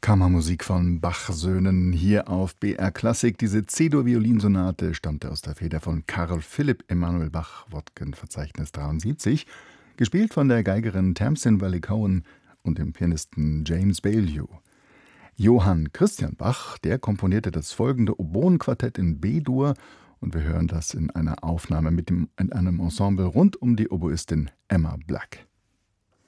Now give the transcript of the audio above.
Kammermusik von Bach-Söhnen hier auf BR Klassik. Diese C-Dur-Violinsonate stammte aus der Feder von Carl Philipp Emanuel Bach, Wodken-Verzeichnis 73, gespielt von der Geigerin Tamsin Valley-Cohen und dem Pianisten James Baillieu. Johann Christian Bach, der komponierte das folgende Oboenquartett in B-Dur und wir hören das in einer Aufnahme in einem Ensemble rund um die Oboistin Emma Black.